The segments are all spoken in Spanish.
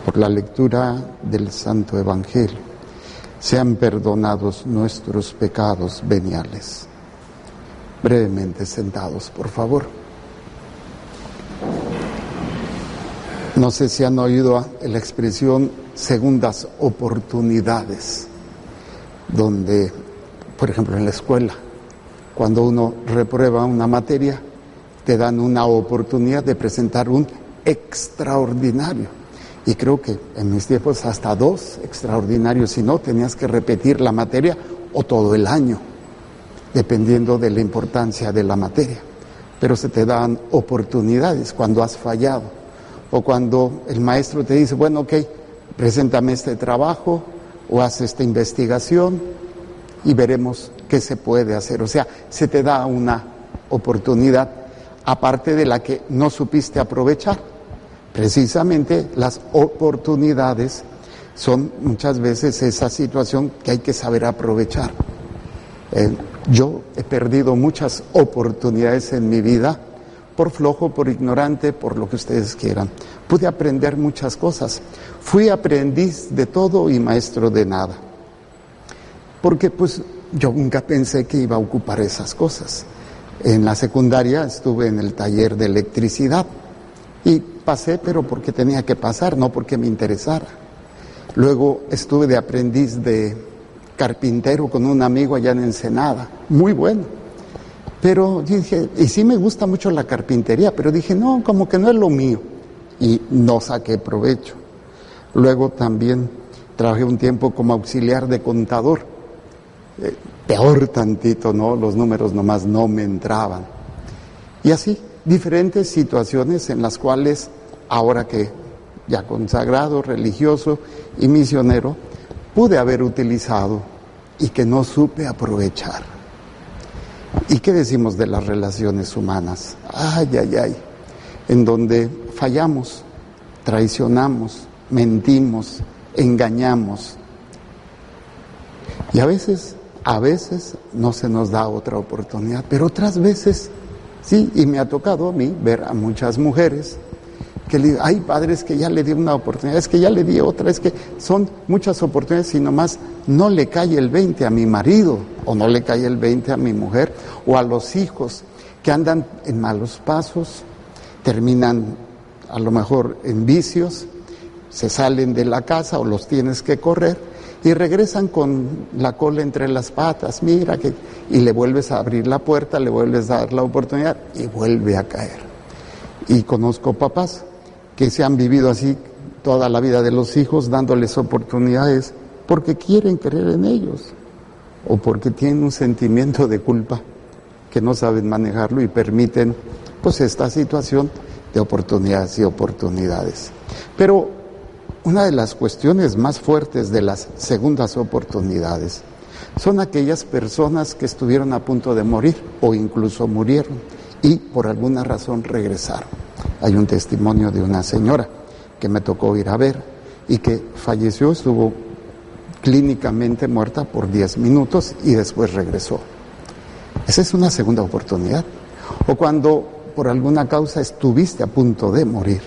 por la lectura del Santo Evangelio. Sean perdonados nuestros pecados veniales. Brevemente sentados, por favor. No sé si han oído la expresión segundas oportunidades, donde, por ejemplo, en la escuela, cuando uno reprueba una materia, te dan una oportunidad de presentar un extraordinario. Y creo que en mis tiempos hasta 2 extraordinarios, si no, tenías que repetir la materia o todo el año, dependiendo de la importancia de la materia. Pero se te dan oportunidades cuando has fallado, o cuando el maestro te dice, bueno, ok, preséntame este trabajo, o haz esta investigación, y veremos qué se puede hacer. O sea, se te da una oportunidad, aparte de la que no supiste aprovechar. Precisamente las oportunidades son muchas veces esa situación que hay que saber aprovechar. Yo he perdido muchas oportunidades en mi vida, por flojo, por ignorante, por lo que ustedes quieran. Pude aprender muchas cosas. Fui aprendiz de todo y maestro de nada. Porque pues yo nunca pensé que iba a ocupar esas cosas. En la secundaria estuve en el taller de electricidad y pasé, pero porque tenía que pasar, no porque me interesara. Luego estuve de aprendiz de carpintero con un amigo allá en Ensenada, muy bueno. Pero dije, y sí me gusta mucho la carpintería, pero dije, no, como que no es lo mío. Y no saqué provecho. Luego también trabajé un tiempo como auxiliar de contador. Peor tantito, ¿no? Los números nomás no me entraban. Y así, diferentes situaciones en las cuales, ahora que ya consagrado, religioso y misionero, pude haber utilizado y que no supe aprovechar. ¿Y qué decimos de las relaciones humanas? Ay, ay, ay, en donde fallamos, traicionamos, mentimos, engañamos. Y a veces no se nos da otra oportunidad, pero otras veces sí, y me ha tocado a mí ver a muchas mujeres que le digo, ay, padre, es que ya le di una oportunidad, es que ya le di otra, es que son muchas oportunidades y nomás no le cae el 20 a mi marido, o no le cae el 20 a mi mujer, o a los hijos que andan en malos pasos, terminan a lo mejor en vicios, se salen de la casa o los tienes que correr y regresan con la cola entre las patas, mira que, y le vuelves a abrir la puerta, le vuelves a dar la oportunidad y vuelve a caer. Y conozco papás que se han vivido así toda la vida de los hijos, dándoles oportunidades porque quieren creer en ellos o porque tienen un sentimiento de culpa que no saben manejarlo y permiten pues esta situación de oportunidades y oportunidades. Pero una de las cuestiones más fuertes de las segundas oportunidades son aquellas personas que estuvieron a punto de morir o incluso murieron y por alguna razón regresaron. Hay un testimonio de una señora que me tocó ir a ver y que falleció, estuvo clínicamente muerta por 10 minutos y después regresó. Esa es una segunda oportunidad. O cuando por alguna causa estuviste a punto de morir.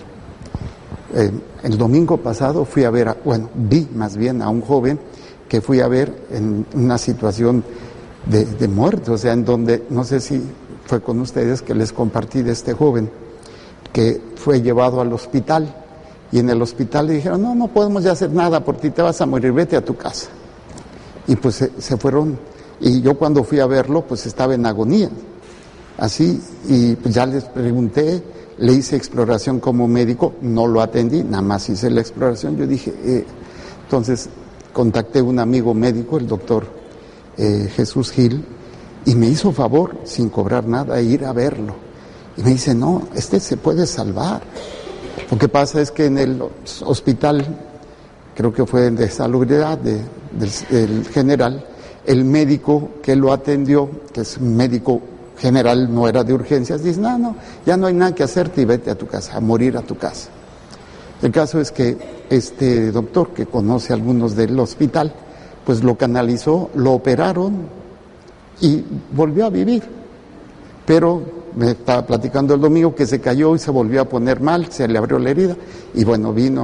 El domingo pasado vi más bien a un joven que fui a ver en una situación de muerte, o sea, en donde, no sé si fue con ustedes que les compartí de este joven que fue llevado al hospital y en el hospital le dijeron, no podemos ya hacer nada por ti, te vas a morir, vete a tu casa. Y pues se fueron, y yo cuando fui a verlo pues estaba en agonía, así, y pues ya les pregunté, le hice exploración como médico, no lo atendí, nada más hice la exploración. Yo dije, entonces contacté a un amigo médico, el doctor Jesús Gil, y me hizo favor, sin cobrar nada, ir a verlo. Y me dice, no, se puede salvar. Lo que pasa es que en el hospital, creo que fue de salubridad del general, el médico que lo atendió, que es un médico general, no era de urgencias, dice, no, ya no hay nada que hacerte y vete a tu casa, a morir a tu casa. El caso es que este doctor, que conoce a algunos del hospital, pues lo canalizó, lo operaron y volvió a vivir. Pero me estaba platicando el domingo que se cayó y se volvió a poner mal, se le abrió la herida y bueno, vino